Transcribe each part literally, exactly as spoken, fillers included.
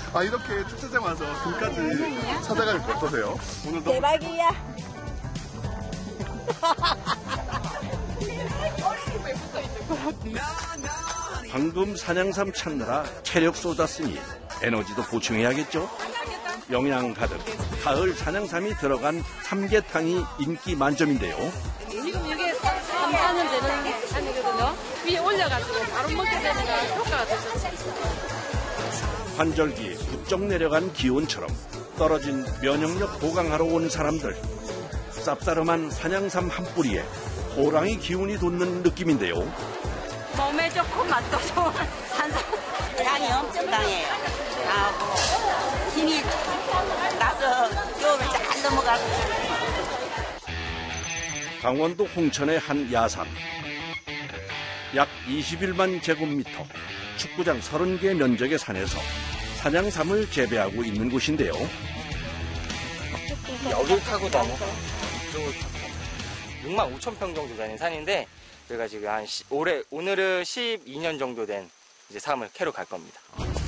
아, 이렇게 축제장 와서 금까지 찾아가니까 어떠세요? 오늘 너무 대박이야. 방금 산양삼 찾느라 체력 쏟았으니 에너지도 보충해야겠죠? 영양 가득 가을 산양삼이 들어간 삼계탕이 인기 만점인데요. 지금 이게 삼, 사 년 되는 산이거든요. 위에 올려가지고 바로 먹게 되니까 효과가 더 좋습니다. 환절기 부쩍 내려간 기온처럼 떨어진 면역력 보강하러 온 사람들. 쌉싸름한 산양삼 한 뿌리에 호랑이 기운이 돋는 느낌인데요. 몸에 좋고 맛도 좋은 산삼. 양이 엄청 강해요. 하고 힘이 나서 겨울을 잘 넘어가고. 강원도 홍천의 한 야산. 약 이십일만 제곱미터, 축구장 서른 개 면적의 산에서 산양삼을 재배하고 있는 곳인데요. 여길 타고 다녀. 육만 오천 평 정도 되는 산인데 저희가 지금 한 시, 올해 오늘은 십이 년 정도 된 이제 삼을 캐러 갈 겁니다.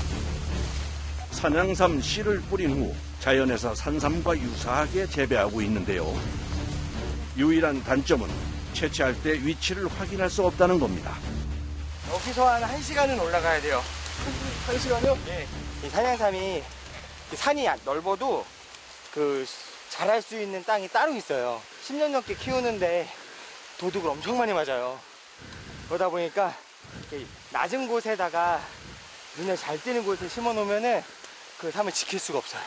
산양삼 씨를 뿌린 후 자연에서 산삼과 유사하게 재배하고 있는데요. 유일한 단점은 채취할 때 위치를 확인할 수 없다는 겁니다. 여기서 한 1시간은 올라가야 돼요. 한 시간이요? 네. 이 산양삼이 산이 넓어도 그 자랄 수 있는 땅이 따로 있어요. 십 년 넘게 키우는데 도둑을 엄청 많이 맞아요. 그러다 보니까 낮은 곳에다가 눈에 잘 띄는 곳에 심어 놓으면은 그 삼을 지킬 수가 없어요.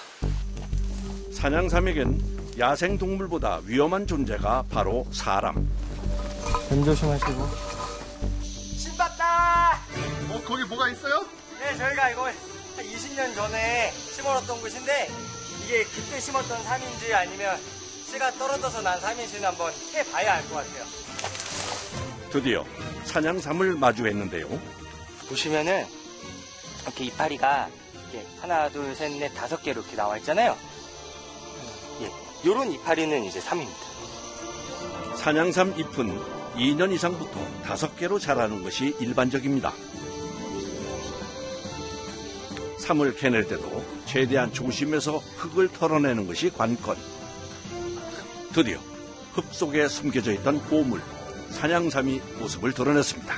산양삼에겐 야생동물보다 위험한 존재가 바로 사람. 눈 조심하시고. 신봤다! 어, 거기 뭐가 있어요? 네, 저희가 이걸 한 이십 년 전에 심어놨던 곳인데 이게 그때 심었던 삼인지 아니면 씨가 떨어져서 난 삼인지는 한번 해봐야 알 것 같아요. 드디어 산양삼을 마주했는데요. 보시면은 이렇게 이파리가 이렇게 하나, 둘, 셋, 넷, 다섯 개로 이렇게 나와 있잖아요. 예, 요런 이파리는 이제 삼입니다. 산양삼 잎은 이 년 이상부터 다섯 개로 자라는 것이 일반적입니다. 삼을 캐낼 때도 최대한 조심해서 흙을 털어내는 것이 관건. 드디어 흙 속에 숨겨져 있던 보물, 산양삼이 모습을 드러냈습니다.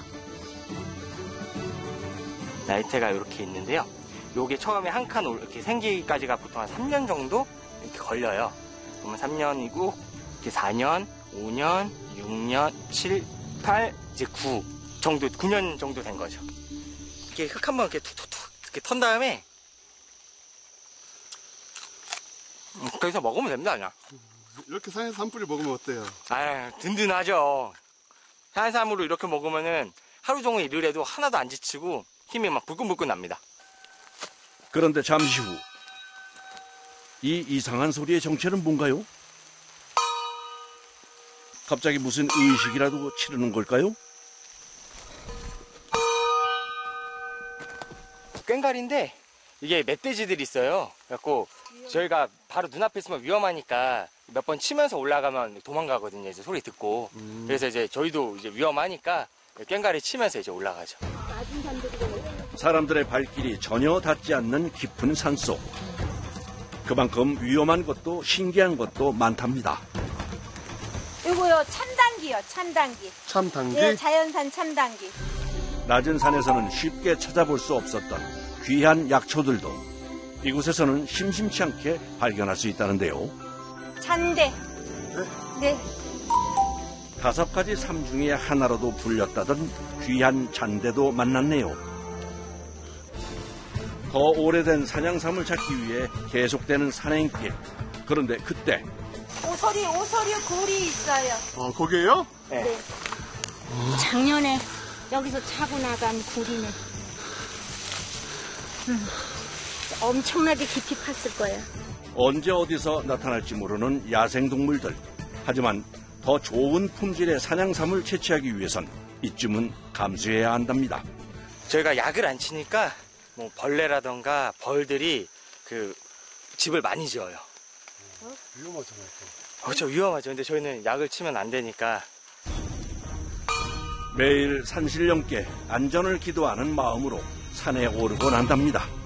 나이테가 이렇게 있는데요. 요게 처음에 한 칸 이렇게 생기기까지가 보통 한 삼 년 정도 이렇게 걸려요. 그러면 삼 년이고, 이렇게 사 년, 오 년, 육 년, 칠, 팔, 이제 구 정도, 구 년 정도 된 거죠. 이렇게 흙 한번 이렇게 툭툭툭 이렇게 턴 다음에, 거기서 먹으면 됩니다, 그냥. 이렇게 산양삼 뿌리 먹으면 어때요? 아, 든든하죠. 산삼으로 이렇게 먹으면은 하루 종일 일을 해도 하나도 안 지치고 힘이 막 불끈불끈 납니다. 그런데 잠시 후, 이 이상한 소리의 정체는 뭔가요? 갑자기 무슨 의식이라도 치르는 걸까요? 꽹과리인데 이게 멧돼지들이 있어요. 그래갖고 저희가 바로 눈앞에 있으면 위험하니까 몇 번 치면서 올라가면 도망가거든요. 이제 소리 듣고. 음. 그래서 이제 저희도 이제 위험하니까 꽹과리 치면서 이제 올라가죠. 사람들의 발길이 전혀 닿지 않는 깊은 산속. 그만큼 위험한 것도 신기한 것도 많답니다. 이거요, 참당기요, 참당기. 참당기? 네, 자연산 참당기. 낮은 산에서는 쉽게 찾아볼 수 없었던 귀한 약초들도 이곳에서는 심심치 않게 발견할 수 있다는데요. 잔대. 네. 네. 다섯 가지 삶 중에 하나로도 불렸다던 귀한 잔대도 만났네요. 더 오래된 산양삼을 찾기 위해 계속되는 산행길. 그런데 그때 오소리, 오소리 굴이 있어요. 어, 거기에요? 네. 네. 작년에 여기서 차고 나간 굴이네. 음. 엄청나게 깊이 팠을 거예요. 언제 어디서 나타날지 모르는 야생동물들. 하지만 더 좋은 품질의 산양삼을 채취하기 위해선 이쯤은 감수해야 한답니다. 저희가 약을 안 치니까 뭐 벌레라던가 벌들이 그 집을 많이 지어요. 어? 위험하잖아요. 그렇죠, 위험하죠. 근데 저희는 약을 치면 안 되니까. 매일 산신령께 안전을 기도하는 마음으로 산에 오르곤 한답니다.